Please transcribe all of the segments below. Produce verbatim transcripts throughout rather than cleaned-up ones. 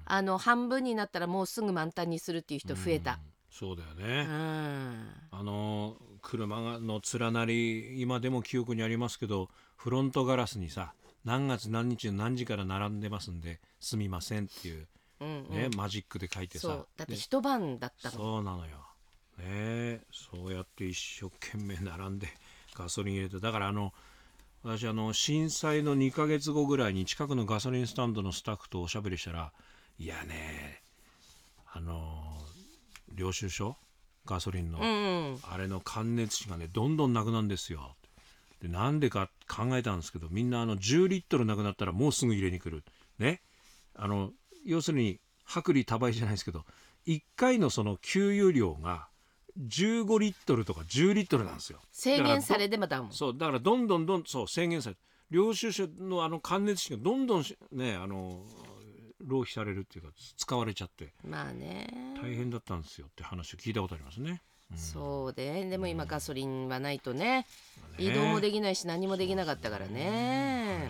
あの半分になったらもうすぐ満タンにするっていう人増えた、 うん、そうだようね、 ん、 あの車の連なり今でも記憶にありますけど、フロントガラスにさ、何月何日の何時から並んでますんですみませんっていう、 うんうんね、マジックで書いてさ、 そうだってで一晩だったもん。 そうなのよ、ね、そうやって一生懸命並んでガソリン入れて、だからあの私あの震災のにかげつごぐらいに近くのガソリンスタンドのスタッフとおしゃべりしたら、いやね、あの領収書ガソリンの、 うんうん、 あれの感熱値がねどんどんなくなるんですよ。でなんでか考えたんですけど、みんなあのじゅうリットルなくなったらもうすぐ入れに来るね。あの要するに薄利多売じゃないですけど、いっかいのその給油量がじゅうごリットルとかじゅうリットルなんですよ。 制限されてもだもん。 そうだからどんどんどんそう制限されて、領収書のあの感熱値がどんどんね、あの浪費されるっていうか使われちゃってまあね、 大変だったんですよって話を聞いたことありますね。うん、 そうで、でも今ガソリンはないとね、 ね、 移動もできないし何もできなかったからね。 そうですね、はい、 うん、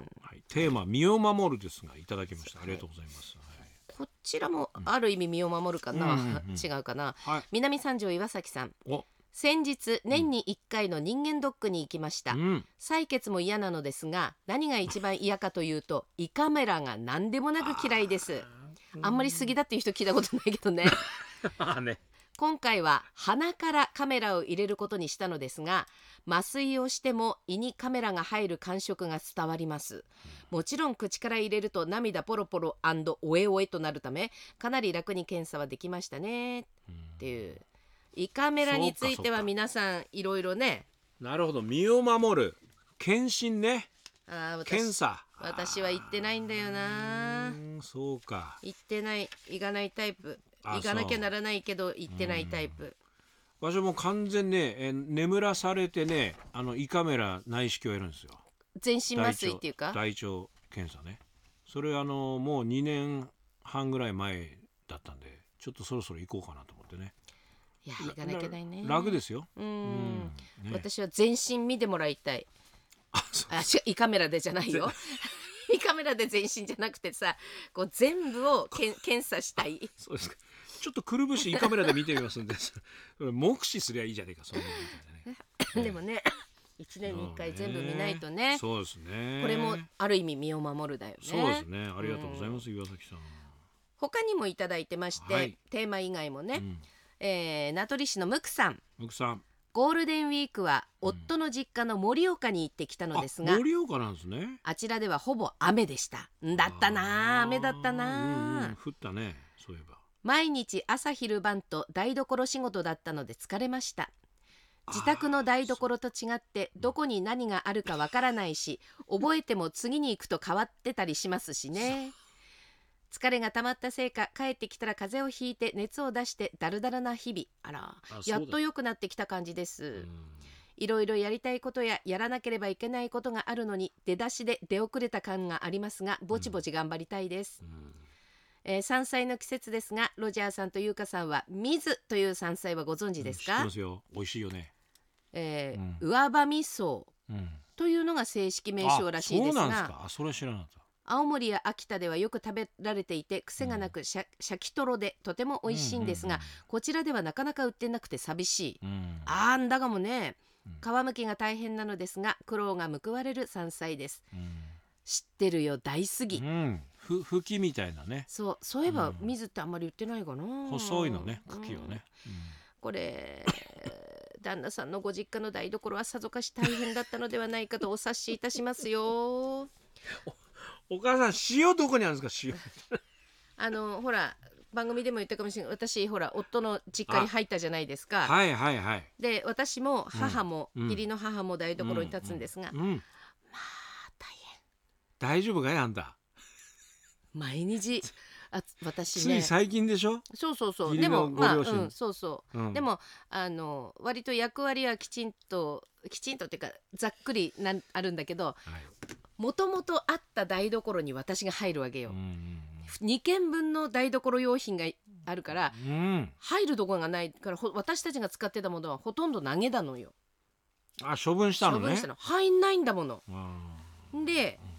はい、テーマ身を守るですがいただきました、ありがとうございます、はい、 こちらもある意味身を守るかな、 うんうんうん、 違うかな、 はい、 南三条岩崎さん、 お、 先日年にいっかいの人間ドックに行きました、 うん、 採血も嫌なのですが何が一番嫌かというと胃カメラが何でもなく嫌いです。あんまり過ぎだっていう人聞いたことないけどねあね、 今回は鼻からカメラを入れることにしたのですが、麻酔をしても胃にカメラが入る感触が伝わります。もちろん口から入れると涙ポロポロ&おえおえとなるため、かなり楽に検査はできましたねっていう。胃カメラについては皆さんいろいろね。 なるほど、身を守る検診ね、 あ、私検査、 私は行ってないんだよな。 うん、そうか、 行ってない、行かないタイプ。行かなきゃならないけど行ってないタイプ。 私も完全ね、え眠らされてね、あの胃カメラ内視鏡やるんですよ。 全身麻酔っていうか大腸検査ね。それあのもうにねんはんぐらい前だったんで、ちょっとそろそろ行こうかなと思ってね。 いや、行かなきゃないね。 楽ですよ。 うん、 うん、ね、 私は全身見てもらいたい。 あ、そうあ、違う、胃カメラでじゃないよ胃カメラで全身じゃなくてさ、こう全部をけん検査したい。 そうですか。ちょっとくるぶし胃カメラで見てみますんで目視すりゃいいじゃねえか、そんなみたいなねでもね、いちねんにいっかい全部見ないとね。 そうですね。 これもある意味身を守るだよね。 そうですね。ありがとうございます、うん、岩崎さん。 他にもいただいてまして、はい、テーマ以外もね、うん、えー、名取市のムクさん。 ムクさん。 ゴールデンウィークは夫の実家の盛岡に行ってきたのですが、 うん、盛岡なんですね。 あちらではほぼ雨でした。だったな、雨だったな、 うんうん、降ったね、そういえば。 毎日朝昼晩と台所仕事だったので疲れました。自宅の台所と違ってどこに何があるかわからないし、覚えても次に行くと変わってたりしますしね。疲れが溜まったせいか、帰ってきたら風邪をひいて熱を出してだるだるな日々。あら、やっと良くなってきた感じです。いろいろやりたいことややらなければいけないことがあるのに出だしで出遅れた感がありますが、ぼちぼち頑張りたいです。うんうん、えー、山菜の季節ですが、ロジャーさんと優香さんは水という山菜はご存知ですか？ うん、知ってますよ。美味しいよね。 えーうん、上葉味噌というのが正式名称らしいですが、 そうなんですか。あ、それ知らなかった。 青森や秋田ではよく食べられていて癖がなくシャ、シャキトロでとても美味しいんですが、うんうんうん、こちらではなかなか売ってなくて寂しい、うん、あんだがもね、皮むきが大変なのですが苦労が報われる山菜です、うん、知ってるよ、大杉、うん、 ふふきみたいなね。 そう、そういえば水ってあんまり売ってないかな、うん、 細いのね、茎をね、うん、 これ旦那さんのご実家の台所はさぞかし大変だったのではないかとお察しいたしますよお母さん、塩どこにあるんですか？塩あのほら番組でも言ったかもしれない、私ほら夫の実家に入ったじゃないですか。 はいはいはい。 で私も母も、うん、義理の母も台所に立つんですが、うんうんうん、まあ大変。 大丈夫かいあんた。 毎日あ私ね、 つい最近でしょ。 そうそうそう。でもまあ、うん、そうそう、うん、でもあの割と役割はきちんときちんとっていうかざっくりなあるんだけど、もともとあった台所に私が入るわけよ、うんうん、にけんぶんの台所用品があるから、うん、入るところがないから、私たちが使ってたものはほとんど投げたのよ。 あ、処分したのね。 処分したの、入んないんだもので、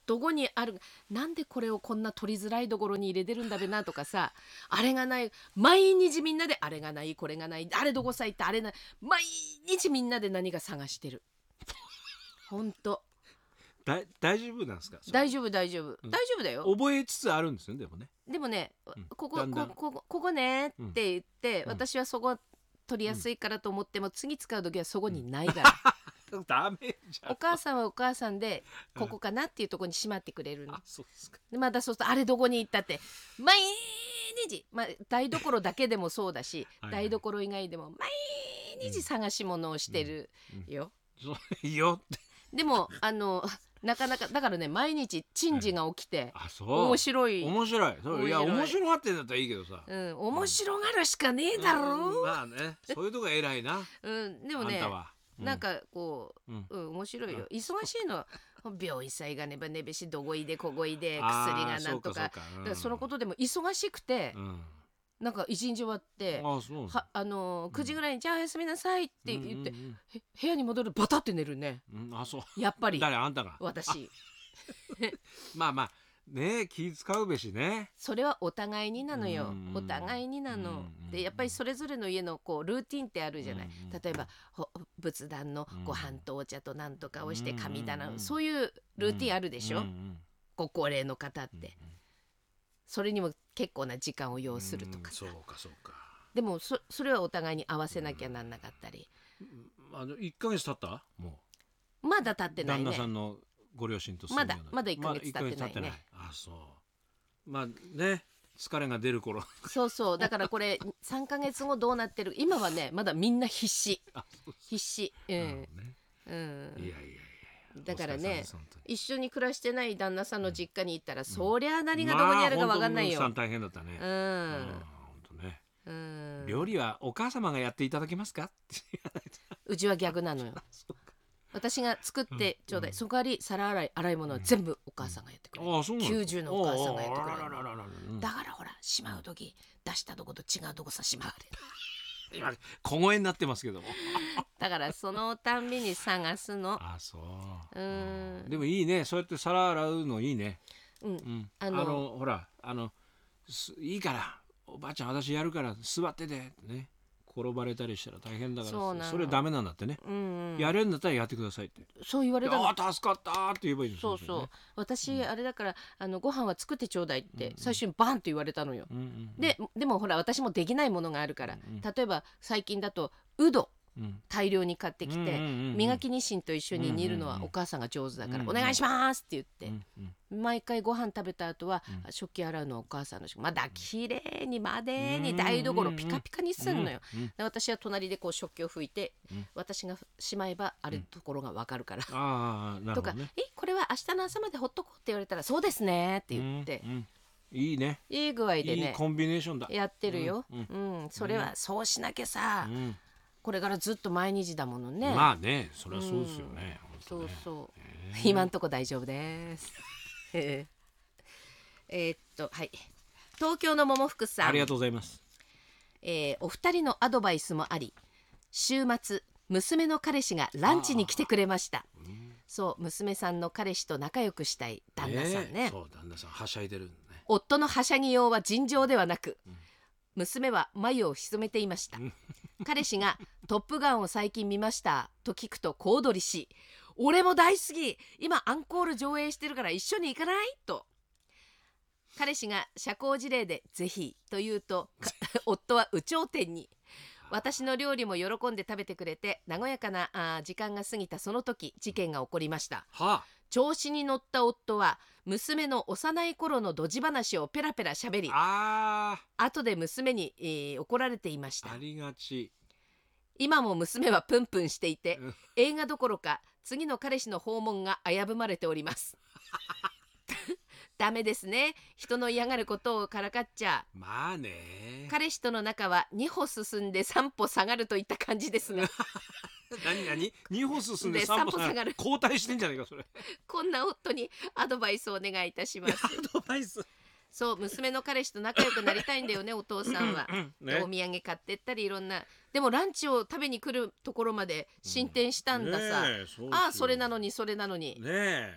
どこにある、なんでこれをこんな取りづらいところに入れてるんだべなとかさ、あれがない、毎日みんなであれがないこれがない、あれどこさ行ったあれない、毎日みんなで何か探してる。ほんとだ大丈夫なんですか？それ大丈夫大丈夫、 うん大丈夫だよ。 覚えつつあるんですよねでもね。 でもね、 んここだんだんこここここねって言って、 うん私はそこ取りやすいからと思っても、次使う時はそこにないから、 ダメじゃん。 お母さんはお母さんでここかなっていうところにしまってくれるの。 あ、そうですか。 でまたそうするとあれどこに行ったって毎日、まあ、台所だけでもそうだしはいはい台所以外でも毎日探し物をしてるよ。 そういいよって。 でもあのなかなかだからね、毎日珍事が起きてあ、そう。 面白い、 面白い。そういや面白い面白がってんだったらいいけどさ。 うん、面白がるしかねえだろうんまあね、そういうとこ偉いな。 う、うん、でもねあんたは。うなんかこう、 うんうん、面白いよ。 うん忙しいの。病院さえがねばねべしどこいでここいで薬あーがなんとか、 そうかそうかうんだからそのことでも忙しくて、 うん。 なんか一日終わって、 あ、そうなんだ。 はあのー、くじぐらいに、じゃあおやすみなさいって言って、 うんうんへ部屋に戻るバタって寝るね。 うんうん、あ、そう。 やっぱり誰あんたが。 私。 まあまあね、気使うべしね。 それはお互いになのよ、 うんうんお互いになの、 うんでやっぱりそれぞれの家のこうルーティンってあるじゃない、 うんうん例えばほ仏壇のご飯とお茶となんとかをしてうん神棚、 うんそういうルーティンあるでしょ、 うんうんご高齢の方って、 うんうんそれにも結構な時間を要するとかさ、 うんそうかそうか。 でも そ, それはお互いに合わせなきゃなんなかったり、 あのいっかげつ経ったもまだ経ってうないね。 旦那さんのご両親と住まだむようなまだいっかげつ経ってないねまだいっかげつ経ってない。あ、そう。まあね、疲れが出る頃。 そうそうだからこれさんかげつごどうなってる、今はねまだみんな必死あ、そう必死、うなるんほどね。 うん、 いやいやいや。 だからねお疲れ様です本当に一緒に暮らしてない旦那さんの実家に行ったら、そりゃ何がどこにあるか分かんないよ、 まあ本当に大変だったね。 ううんん、 本当ね。 うん、 料理はお母様がやっていただけますかってうちは逆なのよ。 そうか。 私が作ってちょうだい、 うんその代わり皿洗い洗い物は全部お母さんがやってくれる、 ああ、そうなんきゅうじゅうのお母さんがやってくれるあらららららうんだからほらしまう時出したとこと違うとこさしまわれる今小声になってますけども。 だからそのたんびに探すの。 あ、そう。 うんでもいいね、そうやって皿洗うのいいね。 うん、 うん。 ああののほらあのすいいからおばあちゃん私やるから座っててね。転ばれたりしたら大変だからそうなのそれダメなんだってね。 うんうん、 やれるんだったらやってくださいって。 そう言われたの。 ああ助かったーって言えばいいんですよそうそう、 ね。 私あれだからあのご飯は作ってちょうだいって最初にバンって言われたのよ。 うんうんうんででもほら私もできないものがあるから、 うんうん例えば最近だとうどうん大量に買ってきて、 うんうんうんうん磨きニシンと一緒に煮るのうんうんうんはお母さんが上手だから、 うんうんお願いしますって言って、 うんうん毎回ご飯食べた後は、 うん食器洗うのはお母さんの仕事まだ綺麗にまでにうん台所ピカピカにすんのよ、 うんうんで私は隣でこう食器を拭いて、 うん私がしまえばあれところがわかるから、 ああなるとか、 ほどね。 えこれは明日の朝までほっとこうって言われたらそうですねって言って、 うんうんいいね。 いい具合でいいねコンビネーションだ。 やってるよ、 ううんんそれはそうしなきゃさ、 うんこれからずっと毎日だものね。 まあね、それはそうですよね。 そう本当ねそう、 へー今んとこ大丈夫ですえーえーっとはい東京の桃福さん、 ありがとうございます。 えーお二人のアドバイスもあり週末娘の彼氏がランチに来てくれました。そう娘さんの彼氏と仲良くしたい旦那さんね、 えーそう旦那さんはしゃいでるね。 夫のはしゃぎようは尋常ではなく、 うん娘は眉を潜めていました。彼氏がトップガンを最近見ましたと聞くと小躍りし、俺も大好き、今アンコール上映してるから一緒に行かないと。彼氏が社交辞令でぜひと言うとか夫は有頂天に。私の料理も喜んで食べてくれて和やかなあー時間が過ぎたその時事件が起こりました。 は調子に乗った夫は娘の幼い頃のドジ話をペラペラしゃべり、 ああ後で娘に、えー怒られていましたーあ。りがち。 今も娘はプンプンしていて、 うん映画どころか次の彼氏の訪問が危ぶまれておりますダメですね、人の嫌がることをからかっちゃ。 まあね。 彼氏との仲はに歩進んでさん歩下がるといった感じですが何何二歩進んでで三歩下がる。 三歩下がる交代してんじゃないかそれ。 こんな夫にアドバイスをお願いいたしますアドバイス。 そう娘の彼氏と仲良くなりたいんだよねお父さんは、でねお土産買ってったりいろんな、でもランチを食べに来るところまで進展したんださ、 ねえそうですよああそれなのにそれなのに、 ねえ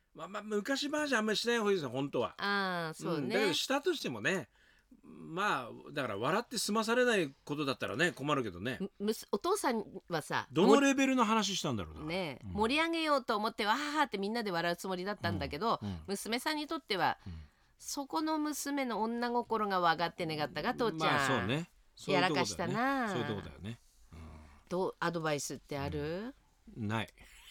まあまあ昔話あんまりしない方がいいですよ本当は。 ああそうね、 ん、だけどしたとしてもね、まあだから笑って済まされないことだったらね困るけどね。 むすお父さんはさどのレベルの話したんだろうな。 ね、 うん盛り上げようと思ってわーってみんなで笑うつもりだったんだけど、 うんうん娘さんにとっては、 うんそこの娘の女心が分かって願ったが父ちゃん、 まあそうね。そういうとこだよねやらかしたな。 そういうとこだよね。 どうアドバイスってある？ ない。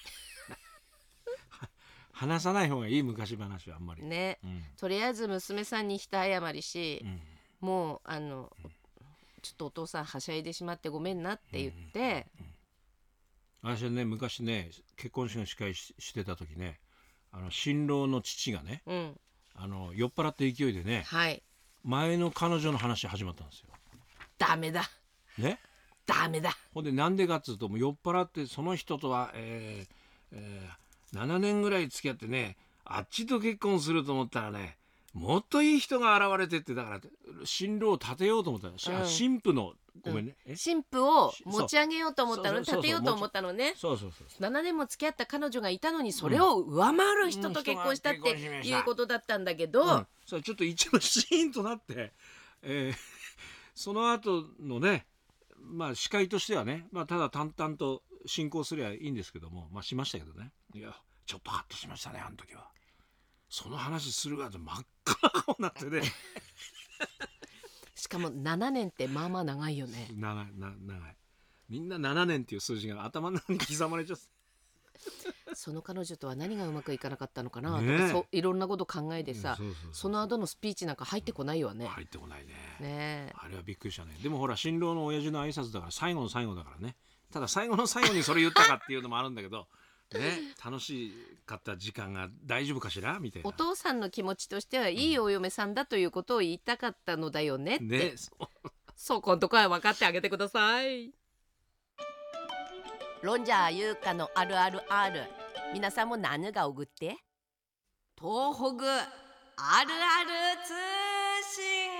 話さない方がいい昔話はあんまり。 ね、 うんとりあえず娘さんにひと謝りし、 うんもうあの、ちょっとお父さんはしゃいでしまってごめんなって言って、 私はね昔ね結婚式の司会 し, してた時ね、あの新郎の父がね、 うんあの酔っ払って勢いでねはい前の彼女の話始まったんですよ。 ダメだね。 ダメだほんでなんでかっつうともう酔っ払ってその人とは、えーえー、ななねんぐらい付き合ってねあっちと結婚すると思ったらねもっといい人が現れてって、だから新郎を立てようと思ったら、しうん新婦のごめんね、え新婦を持ち上げようと思ったの、 そうそうそうそう立てようと思ったのね。 そうそうそうそうななねんも付き合った彼女がいたのにそれを上回る人と結婚したっうん人が結婚しまてしたいうことだったんだけど、 うん、それちょっと一部シーンとなって、えーその後のねまあ司会としてはね、まあ、ただ淡々と進行すればいいんですけども、まあしましたけどね、いやちょっとハッとしましたねあの時は。その話するが真っ赤な顔になってねしかもななねんってまあまあ長いよね。 長いな長いみんなななねんっていう数字が頭の中に刻まれちゃってその彼女とは何がうまくいかなかったのかな、 ねえとかそういろんなこと考えてさ、 そうそうそうその後のスピーチなんか入ってこないよね。 入ってこないね。 ねえあれはびっくりしたね。でもほら新郎の親父の挨拶だから最後の最後だからね。ただ最後の最後にそれ言ったかっていうのもあるんだけどね、楽しかった時間が大丈夫かしらみたいなお父さんの気持ちとしてはいいお嫁さんだということを言いたかったのだよねって、 ね。そうそこんとこは分かってあげてください。ロンジャー優香のあるあるある、皆さんも何がおぐって？東北あるある通信。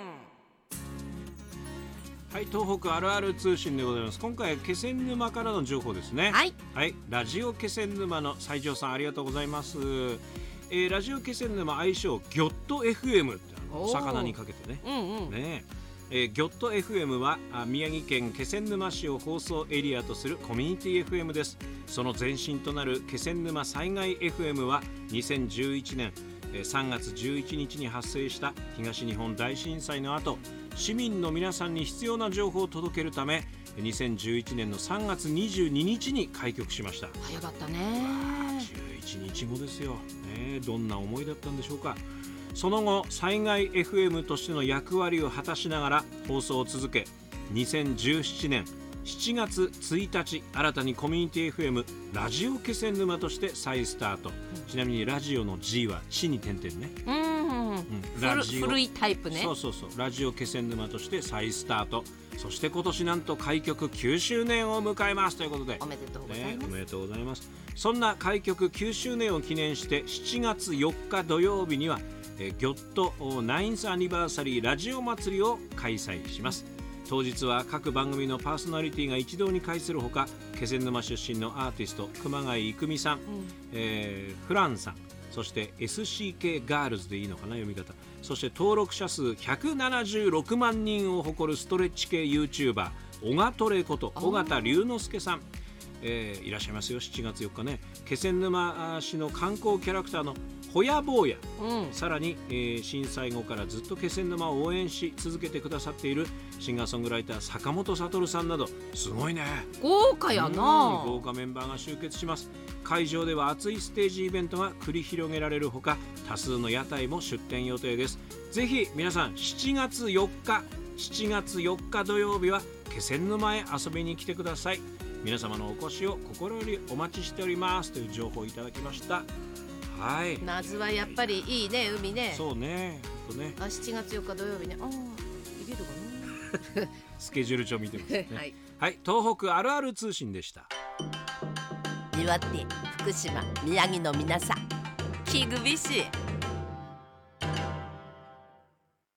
はい、東北あるある通信でございます。今回は気仙沼からの情報ですね。 はい、 はい、ラジオ気仙沼の西条さんありがとうございます。えー、ラジオ気仙沼愛称ギョット エフエム ってあのお魚にかけてね。 うんうん、 ねえー、ギョット エフエム はあ宮城県気仙沼市を放送エリアとするコミュニティ エフエム です。その前身となる気仙沼災害 エフエム はにせんじゅういちねんえーさんがつじゅういちにちに発生した東日本大震災の後、市民の皆さんに必要な情報を届けるためにせんじゅういちねんのさんがつにじゅうににちに開局しました。 早かったうわね。 ーじゅういちにちごですよ、ね、どんな思いだったんでしょうか。その後災害 エフエム としての役割を果たしながら放送を続け、にせんじゅうななねんしちがつついたち新たにコミュニティ エフエム ラジオ気仙沼として再スタート。ちなみにラジオの G は地に点々ね、 うんうんうん、 うん、 古ラジオ古いタイプね。 そうそうそう、ラジオ気仙沼として再スタート。そして今年なんと開局きゅうしゅうねんを迎えますということで、 おめでとうございね、 ます。 おめでとうございます。そんな開局きゅうしゅうねんを記念してしちがつよっか土曜日にはえギョットナインスアニバーサリーラジオ祭りを開催します。当日は各番組のパーソナリティが一堂に会するほか、気仙沼出身のアーティスト熊谷郁美さん、 うん、 えーフランさん、そして エスシーケー ガールズでいいのかな読み方、そして登録者数ひゃくななじゅうろくまんにんを誇るストレッチ系 YouTuber 小賀トレこと尾形龍之介さん、えーいらっしゃいますよ。しちがつよっかね、気仙沼市の観光キャラクターのほや坊や、 うん、 さらに、えー震災後からずっと気仙沼を応援し続けてくださっているシンガーソングライター坂本悟さんなど、すごいね、 豪華やな。 うん豪華メンバーが集結します。会場では熱いステージイベントが繰り広げられるほか、多数の屋台も出店予定です。ぜひ皆さんしちがつよっかしちがつよっか土曜日は気仙沼へ遊びに来てください。皆様のお越しを心よりお待ちしておりますという情報をいただきました。はい、 夏はやっぱりいいね、海ね。 そうね、ほんとね、 あ、しちがつよっか土曜日ね。ああ、いけるかスケジュール帳見てますね。 な。はい。 はい、東北あるある通信でした。 岩手、福島、宮城の皆さん、キグビシ。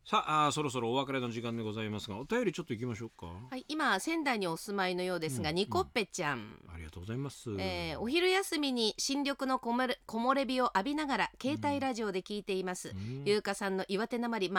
さあ、あそろそろお別れの時間でございますが、お便りちょっと行きましょうか。 はい、今仙台にお住まいのようですが、 うんニコッペちゃん、 ありがとうございます。 えーお昼休みに新緑の木漏れ木漏れ日を浴びながら携帯ラジオで聞いています。 うんゆうかさんの岩手なまり、